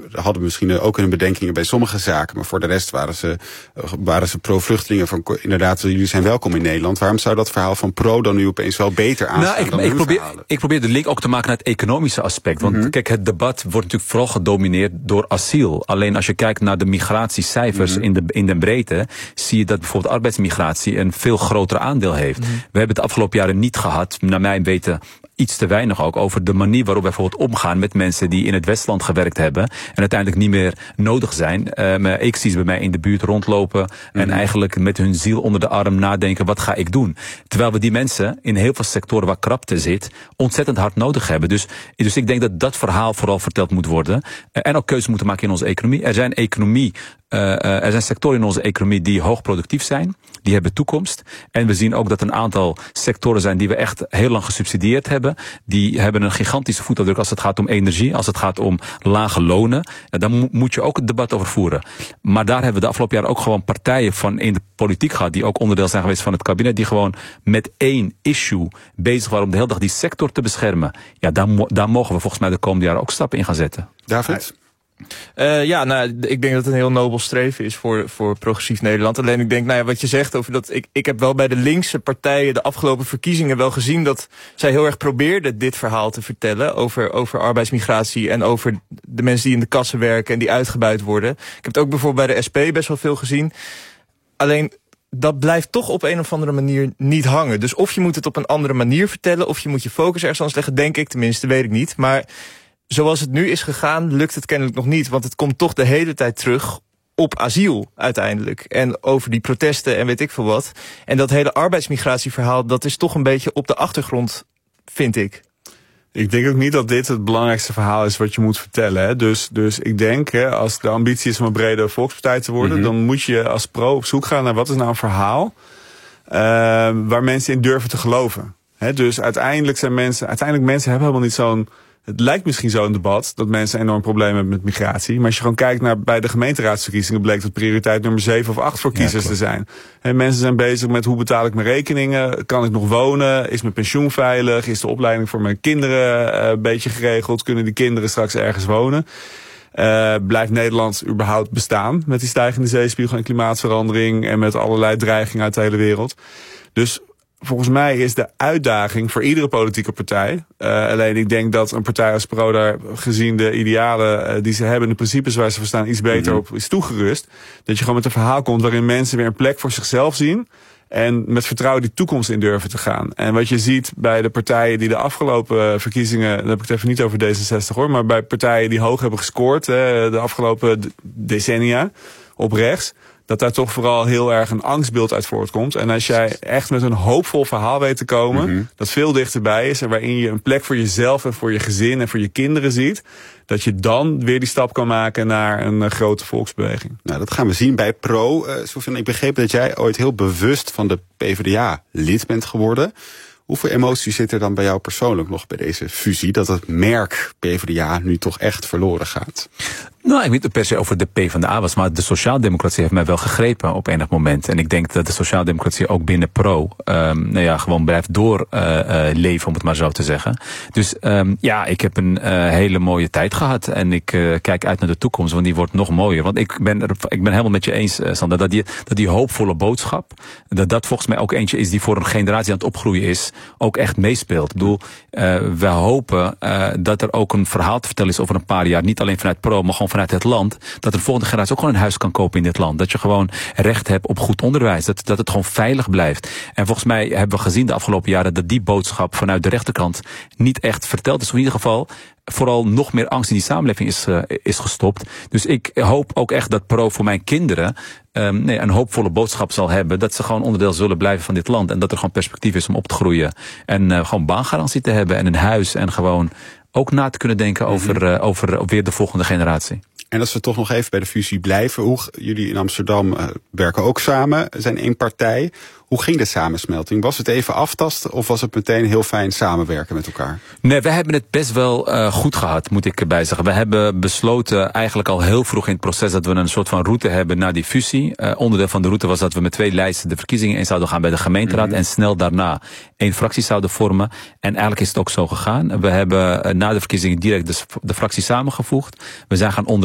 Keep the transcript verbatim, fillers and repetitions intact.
hadden misschien ook hun bedenkingen bij sommige zaken, maar voor de rest waren ze, waren ze pro-vluchtelingen. Van inderdaad, jullie zijn welkom in Nederland. Waarom zou dat verhaal van pro dan nu opeens wel beter aanstaan nou, ik, dan ik, probeer, verhalen? ik probeer de link ook te maken naar het economische aspect. Want mm-hmm. kijk, het debat wordt natuurlijk vooral gedomineerd door asiel. Alleen als je kijkt naar de migratiecijfers mm-hmm. in, de, in de breedte, zie je dat bijvoorbeeld arbeidsmigratie een veel groter aandeel heeft. Mm-hmm. We hebben het afgelopen jaren niet gehad, naar mijn weten, iets te weinig ook over de manier waarop wij bijvoorbeeld omgaan met mensen die in het Westland gewerkt hebben en uiteindelijk niet meer nodig zijn. Uh, ik zie ze bij mij in de buurt rondlopen mm-hmm. en eigenlijk met hun ziel onder de arm nadenken, wat ga ik doen? Terwijl we die mensen in heel veel sectoren waar krapte zit, ontzettend hard nodig hebben. Dus, dus ik denk dat dat verhaal vooral verteld moet worden. Uh, en ook keuzes moeten maken in onze economie. Er zijn economie, uh, uh, er zijn sectoren in onze economie die hoog productief zijn. Die hebben toekomst. En we zien ook dat een aantal sectoren zijn die we echt heel lang gesubsidieerd hebben. Die hebben een gigantische voetafdruk als het gaat om energie, als het gaat om lage lonen. En daar mo- moet je ook het debat over voeren. Maar daar hebben we de afgelopen jaren ook gewoon partijen van in de politiek gehad, die ook onderdeel zijn geweest van het kabinet, die gewoon met één issue bezig waren om de hele dag die sector te beschermen. Ja, daar, mo- daar mogen we volgens mij de komende jaren ook stappen in gaan zetten. David? Uh, ja, nou, ik denk dat het een heel nobel streven is voor, voor progressief Nederland. Alleen ik denk, nou ja, wat je zegt over dat, ik, ik heb wel bij de linkse partijen de afgelopen verkiezingen wel gezien dat zij heel erg probeerden dit verhaal te vertellen over, over arbeidsmigratie en over de mensen die in de kassen werken en die uitgebuit worden. Ik heb het ook bijvoorbeeld bij de S P best wel veel gezien. Alleen, dat blijft toch op een of andere manier niet hangen. Dus of je moet het op een andere manier vertellen, of je moet je focus ergens anders leggen, denk ik, tenminste, weet ik niet. Maar zoals het nu is gegaan, lukt het kennelijk nog niet. Want het komt toch de hele tijd terug op asiel uiteindelijk. En over die protesten en weet ik veel wat. En dat hele arbeidsmigratieverhaal, dat is toch een beetje op de achtergrond, vind ik. Ik denk ook niet dat dit het belangrijkste verhaal is wat je moet vertellen. Hè. Dus, dus ik denk, hè, als de ambitie is om een brede volkspartij te worden, mm-hmm. dan moet je als pro op zoek gaan naar wat is nou een verhaal uh, waar mensen in durven te geloven. Hè, dus uiteindelijk zijn mensen, uiteindelijk mensen hebben helemaal niet zo'n. Het lijkt misschien zo'n debat dat mensen enorm problemen hebben met migratie. Maar als je gewoon kijkt naar bij de gemeenteraadsverkiezingen, bleek dat prioriteit nummer zeven of acht voor kiezers ja, te zijn. En mensen zijn bezig met hoe betaal ik mijn rekeningen? Kan ik nog wonen? Is mijn pensioen veilig? Is de opleiding voor mijn kinderen uh, een beetje geregeld? Kunnen die kinderen straks ergens wonen? Uh, blijft Nederland überhaupt bestaan met die stijgende zeespiegel en klimaatverandering en met allerlei dreigingen uit de hele wereld? Dus volgens mij is de uitdaging voor iedere politieke partij. Uh, alleen ik denk dat een partij als Pro daar gezien de idealen uh, die ze hebben, de principes waar ze voor staan, iets beter mm-hmm. op is toegerust. Dat je gewoon met een verhaal komt waarin mensen weer een plek voor zichzelf zien. En met vertrouwen die toekomst in durven te gaan. En wat je ziet bij de partijen die de afgelopen verkiezingen, dan heb ik het even niet over D zesenzestig hoor, maar bij partijen die hoog hebben gescoord uh, de afgelopen decennia op rechts, dat daar toch vooral heel erg een angstbeeld uit voortkomt. En als jij echt met een hoopvol verhaal weet te komen, mm-hmm. dat veel dichterbij is en waarin je een plek voor jezelf en voor je gezin en voor je kinderen ziet, dat je dan weer die stap kan maken naar een uh, grote volksbeweging. Nou, dat gaan we zien bij Pro. Uh, Soufiane, ik begreep dat jij ooit heel bewust van de PvdA lid bent geworden. Hoeveel emotie zit er dan bij jou persoonlijk nog bij deze fusie, dat het merk PvdA nu toch echt verloren gaat? Nou, ik weet niet per se over de PvdA was, maar de sociaaldemocratie heeft mij wel gegrepen op enig moment. En ik denk dat de sociaaldemocratie ook binnen Pro, um, nou ja, gewoon blijft doorleven, uh, uh, om het maar zo te zeggen. Dus um, ja, ik heb een uh, hele mooie tijd gehad en ik uh, kijk uit naar de toekomst, want die wordt nog mooier. Want ik ben, er, ik ben helemaal met je eens, uh, Sander, dat die, dat die hoopvolle boodschap, dat dat volgens mij ook eentje is die voor een generatie aan het opgroeien is, ook echt meespeelt. Ik bedoel, uh, we hopen uh, dat er ook een verhaal te vertellen is over een paar jaar, niet alleen vanuit Pro, maar gewoon vanuit het land, dat de volgende generatie ook gewoon een huis kan kopen in dit land. Dat je gewoon recht hebt op goed onderwijs. Dat, dat het gewoon veilig blijft. En volgens mij hebben we gezien de afgelopen jaren dat die boodschap vanuit de rechterkant niet echt verteld is. Of in ieder geval vooral nog meer angst in die samenleving is, uh, is gestopt. Dus ik hoop ook echt dat Pro voor mijn kinderen um, nee, een hoopvolle boodschap zal hebben. Dat ze gewoon onderdeel zullen blijven van dit land. En dat er gewoon perspectief is om op te groeien. En uh, gewoon baangarantie te hebben en een huis. En gewoon ook na te kunnen denken over, uh, over weer de volgende generatie. En als we toch nog even bij de fusie blijven. Hoe, jullie in Amsterdam uh, werken ook samen, zijn één partij. Hoe ging de samensmelting? Was het even aftasten of was het meteen heel fijn samenwerken met elkaar? Nee, we hebben het best wel uh, goed gehad, moet ik erbij zeggen. We hebben besloten eigenlijk al heel vroeg in het proces dat we een soort van route hebben naar die fusie. Uh, onderdeel van de route was dat we met twee lijsten de verkiezingen in zouden gaan bij de gemeenteraad. Mm-hmm. En snel daarna één fractie zouden vormen. En eigenlijk is het ook zo gegaan. We hebben uh, na de verkiezingen direct de, de fractie samengevoegd. We zijn gaan onder